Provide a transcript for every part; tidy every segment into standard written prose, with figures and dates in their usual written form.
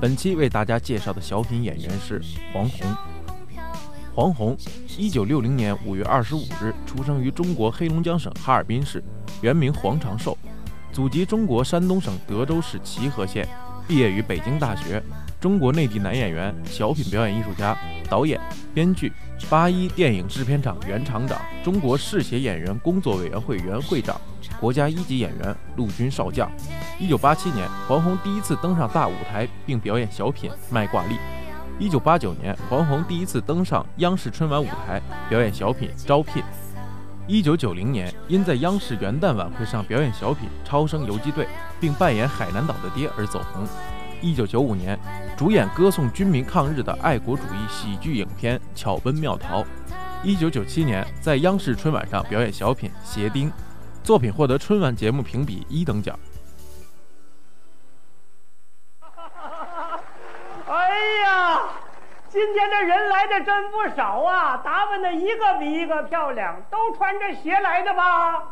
本期为大家介绍的小品演员是黄宏。黄宏，1960年5月25日出生于中国黑龙江省哈尔滨市，原名黄长寿，祖籍中国山东省德州市齐河县，毕业于北京大学，中国内地男演员、小品表演艺术家、导演、编剧，81电影制片厂原厂长，中国嗜血演员工作委员会原会长，国家1级演员，陆军少将。1987年，黄宏第一次登上大舞台，并表演小品《卖挂历》。1989年，黄宏第一次登上央视春晚舞台，表演小品《招聘》。1990年，因在央视元旦晚会上表演小品《超生游击队》，并扮演海南岛的爹而走红。1995年，主演歌颂军民抗日的爱国主义喜剧影片《巧奔妙逃》。1997年，在央视春晚上表演小品《鞋钉》，作品获得春晚节目评比1等奖。 哎呀，今天这人来的真不少啊，打扮的一个比一个漂亮，都穿着鞋来的吧？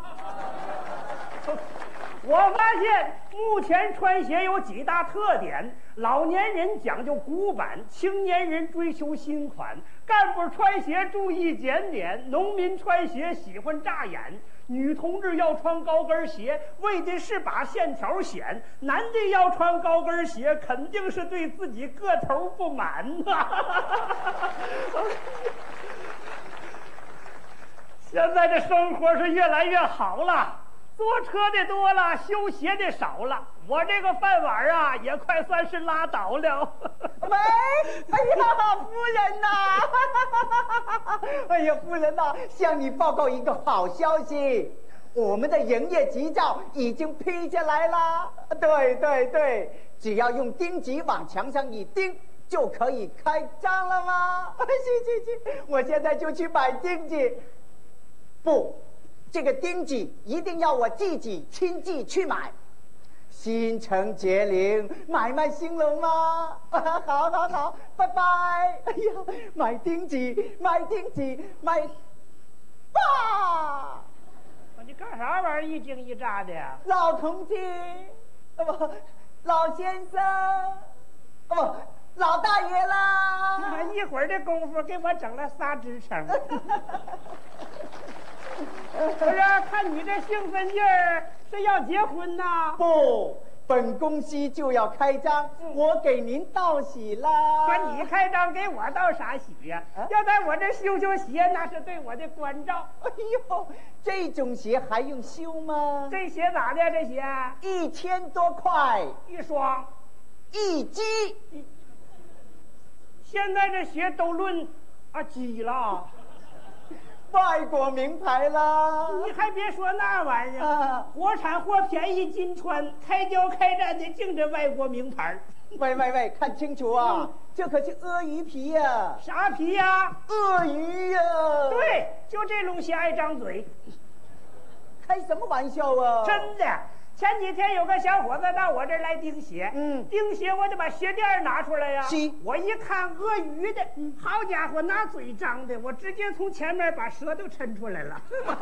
我发现目前穿鞋有几大特点：老年人讲究古板，青年人追求新款，干部穿鞋注意检点，农民穿鞋喜欢扎眼，女同志要穿高跟鞋，为的是把线条显；男的要穿高跟鞋，肯定是对自己个头不满呐。现在这生活是越来越好了。坐车的多了，修鞋的少了，我这个饭碗啊也快算是拉倒了。 喂，哎呀，夫人呐！哎呀，夫人呐，向你报告一个好消息，我们的营业执照已经批下来了。对，只要用钉子往墙上一钉，就可以开张了吗？行，我现在就去买钉子。不。这个钉子一定要我自己亲自去买，心诚则灵，买卖兴隆吗？好，拜拜。哎呀，买钉子，买吧！ 你干啥玩意儿一惊一乍的呀？ 老同志，老先生，老大爷啦！ 一会儿的功夫给我整了仨支撑。不是，看你这兴奋劲儿，是要结婚呐？ 不，本公司就要开张，我给您道喜啦。 说你开张给我道啥喜呀？要在我这修鞋，那是对我的关照。 哎呦，这种鞋还用修吗？ 这鞋咋的？这鞋 1000多块一双 ，1只。 现在这鞋都论几了。 外国名牌啦！ 你还别说那玩意儿，国产货便宜金穿，开胶开战的净这外国名牌。 喂，看清楚啊，这可是鳄鱼皮呀！ 啥皮呀？ 鳄鱼呀！ 对，就这种鞋爱张嘴。 开什么玩笑啊！ 真的。前几天有个小伙子到我这儿来钉鞋，钉鞋我就把鞋垫拿出来呀。我一看鳄鱼的，好家伙，那嘴张的，我直接从前面把舌头抻出来了。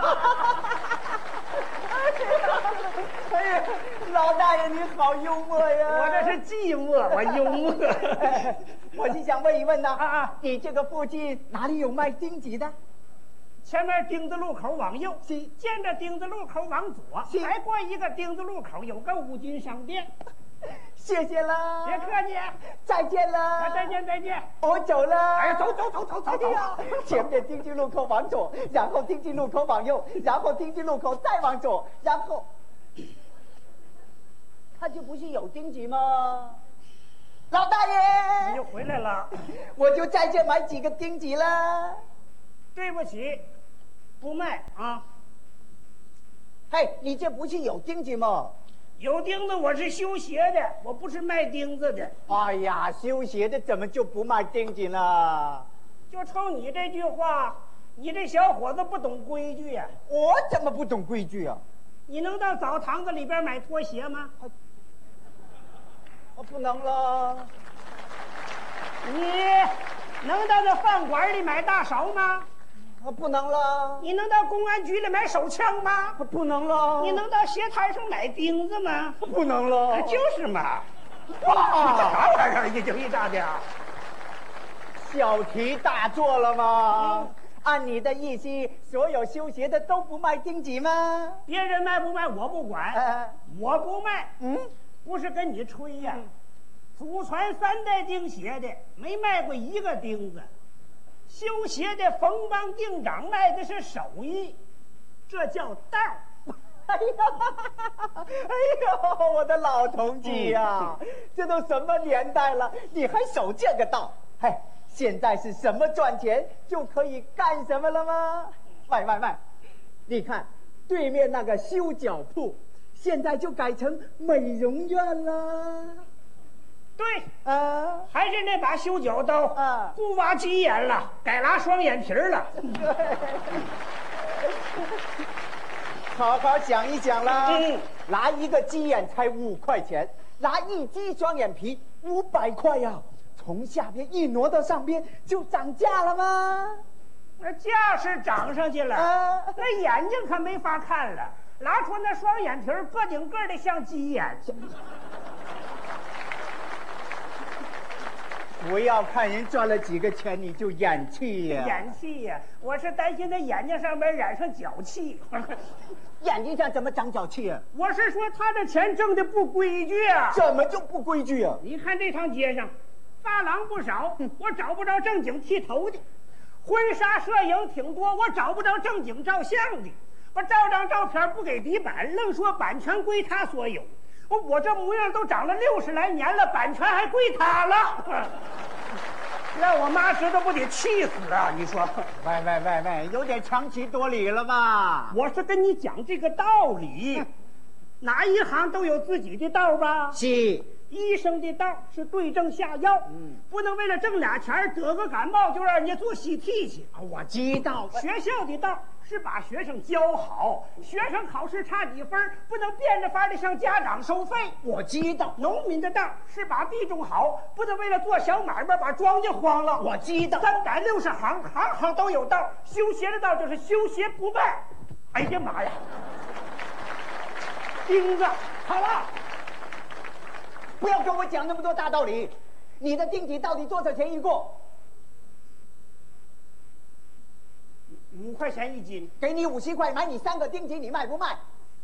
哎呀，老大爷你好幽默呀！ 我这是寂寞，我幽默。 我就想问一问呐，你这个附近哪里有卖钉子的？ 前面丁字路口往右，见着丁字路口往左，还过一个丁字路口有个五金商店。 谢谢了， 别客气， 再见了， 再见， 我走了。 哎，走！ 前面丁字路口往左，然后丁字路口往右，然后丁字路口再往左，然后，他就不是有钉子吗？老大爷， 你又回来了， 我就在这买几个钉子了。 对不起。不卖啊！ 嘿，你这不是有钉子吗？ 有钉子，我是修鞋的，我不是卖钉子的。 哎呀，修鞋的怎么就不卖钉子呢？ 就冲你这句话，你这小伙子不懂规矩呀！ 我怎么不懂规矩啊？ 你能到澡堂子里边买拖鞋吗？ 我不能了。 你能到这饭馆里买大勺吗？ 我不能了。 你能到公安局里买手枪吗？ 不能了。 你能到鞋摊上买钉子吗？ 不能了。 就是嘛。 哇， 啥玩意儿？一惊一乍的。 小题大做了吗？按你的意思，所有修鞋的都不卖钉几吗？ 别人卖不卖我不管，我不卖。不是跟你吹呀，祖传3代钉鞋的没卖过一个钉子。修鞋的冯帮定长卖的是手艺，这叫道。 哎呦，我的老同志呀，这都什么年代了，你还守这个道？嗨，现在是什么赚钱就可以干什么了吗？喂，你看对面那个修脚铺，现在就改成美容院了。 对，还是那把修脚刀，不挖鸡眼了，改拉双眼皮了。 好好想一想啦，拿一个鸡眼才5块钱，拿一鸡双眼皮500块呀，从下边一挪到上边就涨价了吗？ 那价是涨上去了，那眼睛可没法看了，拿出那双眼皮个顶个的像鸡眼。 不要看人赚了几个钱你就演气呀！ 演气呀！我是担心他眼睛上面染上脚气。 眼睛上怎么长脚气啊？ 我是说他的钱挣的不规矩啊！ 怎么就不规矩啊？ 你看这趟街上，发廊不少，我找不着正经剃头的；婚纱摄影挺多，我找不着正经照相的。我照张照片不给底板，愣说版权归他所有。我这模样都长了60来年了，版权还归他了。让我妈知道不得气死啊！你说， 喂，有点强词夺理了吧？ 我是跟你讲这个道理，哪一行都有自己的道吧？ 是。 医生的道是对症下药，不能为了挣俩钱得个感冒就让人家做CT去。 我知道。 学校的道是把学生教好，学生考试差几分不能变着法的向家长收费。 我知道。 农民的道是把地种好，不能为了做小买卖把庄稼荒了。 我知道。 360行，行行都有道。修鞋的道就是修鞋不卖。哎呀妈呀！钉子好了。 不要跟我讲那么多大道理，你的钉体到底多少钱一个 ？5块钱一斤， 给你50块买你3个钉体，你卖不卖？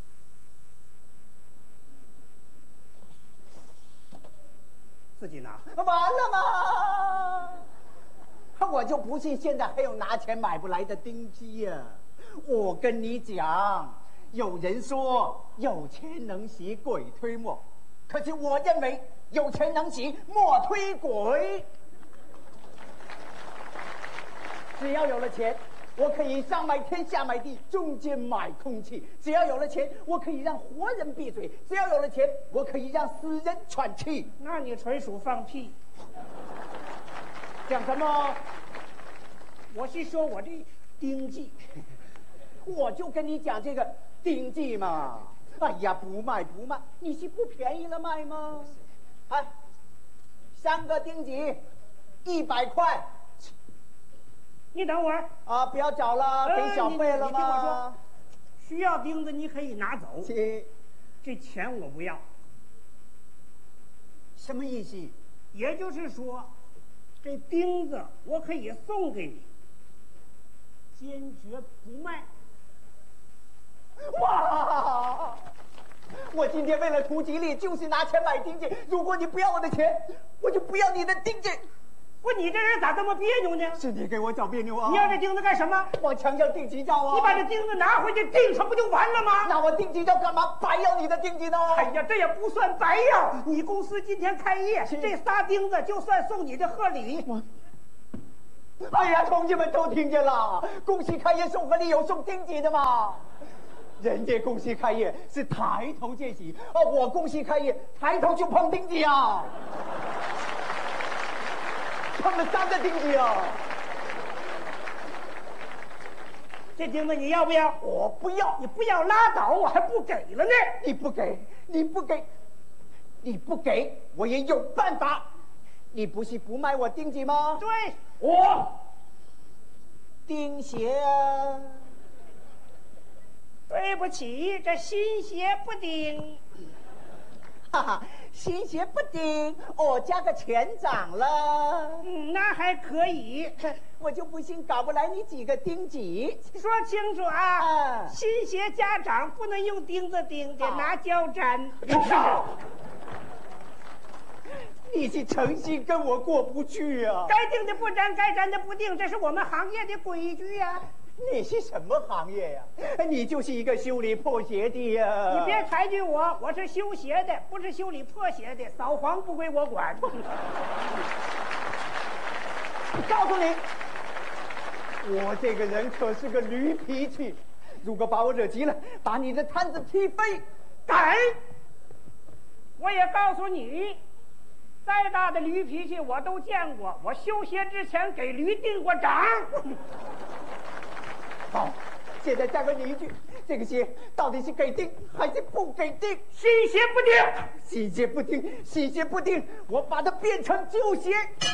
自己拿。 完了吗？我就不信现在还有拿钱买不来的钉机呀！我跟你讲，有人说有钱能使鬼推磨。可是我认为有钱能使磨推鬼。只要有了钱，我可以上买天下买地，中间买空气；只要有了钱，我可以让活人闭嘴；只要有了钱，我可以让死人喘气。 那你纯属放屁！ 讲什么？ 我是说我这钉记， 我就跟你讲这个钉记嘛。哎呀，不卖，你是不便宜了卖吗？哎，3个钉子100块。 你等会儿啊，不要找了，给小费了吗？ 你听我说，需要钉子你可以拿走，这钱我不要。 什么意思？ 也就是说，这钉子我可以送给你，坚决不卖。 哇！我今天为了图吉利，就是拿钱买钉子。如果你不要我的钱，我就不要你的钉子。 不，你这人咋这么别扭呢？ 是你给我找别扭啊！ 你要这钉子干什么？ 我强要定急照啊！ 你把这钉子拿回去钉上不就完了吗？ 那我定急照干嘛？白要你的钉子呢？ 哎呀，这也不算白要。你公司今天开业，这仨钉子就算送你的贺礼。 哎呀，同志们都听见了，恭喜开业送贺礼，有送钉子的吗？人家恭喜开业是抬头见喜，我恭喜开业抬头就碰钉子啊，碰了3个钉子啊。 这钉子你要不要？ 我不要。 你不要拉倒，我还不给了呢。 你不给，我也有办法。你不是不卖我钉子吗？ 对， 我钉鞋啊。 对不起，这新鞋不钉。 哈哈，新鞋不钉，我加个钱掌了。 那还可以。 我就不信搞不来你几个钉几。 说清楚啊！新鞋加掌不能用钉子钉，得拿胶粘。 你是诚心跟我过不去啊！ 该钉的不粘，该粘的不钉，这是我们行业的规矩呀。 你是什么行业呀？你就是一个修理破鞋的呀！ 你别抬举我，我是修鞋的，不是修理破鞋的。扫黄不归我管。 告诉你，我这个人可是个驴脾气，如果把我惹急了，把你的摊子踢飞。 敢！我也告诉你，再大的驴脾气我都见过。我修鞋之前给驴钉过掌。 好，现在再问你一句，这个鞋到底是给钉还是不给钉？ 新鞋不钉， 新鞋不钉，新鞋不钉，我把它变成旧鞋。